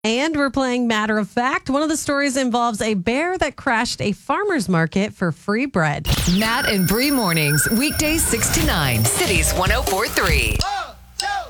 And we're playing Matter of Fact. One of the stories involves a bear that crashed a farmer's market for free bread. Matt and Bree mornings, weekdays 6 to 9. Cities 104.3.